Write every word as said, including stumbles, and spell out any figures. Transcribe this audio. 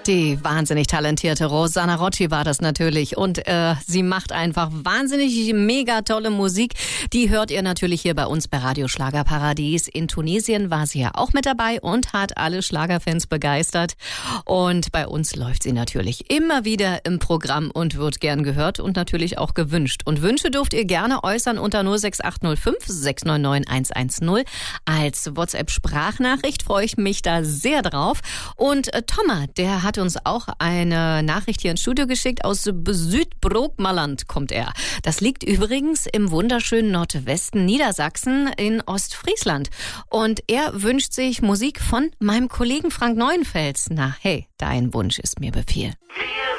Die wahnsinnig talentierte Rosanna Rocci war das natürlich und äh, sie macht einfach wahnsinnig mega tolle Musik. Die hört ihr natürlich hier bei uns bei Radio Schlagerparadies. In Tunesien war sie ja auch mit dabei und hat alle Schlagerfans begeistert. Und bei uns läuft sie natürlich immer wieder im Programm und wird gern gehört und natürlich auch gewünscht. Und Wünsche dürft ihr gerne äußern unter null sechs acht null fünf sechs neun neun eins eins null. Als WhatsApp-Sprachnachricht freue ich mich da sehr drauf. Und äh, Thomas, der hat uns auch eine Nachricht hier ins Studio geschickt. Aus Südbrookmaland kommt er. Das liegt übrigens im wunderschönen Nordwesten Niedersachsen in Ostfriesland. Und er wünscht sich Musik von meinem Kollegen Frank Neuenfels. Na hey, dein Wunsch ist mir Befehl. Wir